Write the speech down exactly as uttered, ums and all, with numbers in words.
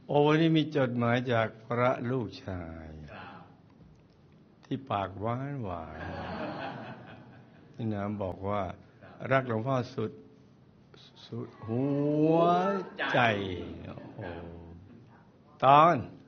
โอ้วันนี้มีจดหมายจากพระลูกชายที่ปากหวานหวานที่น้ำบอกว่ารักหลวงพ่อสุดสุดหัวใจโอ้ตอน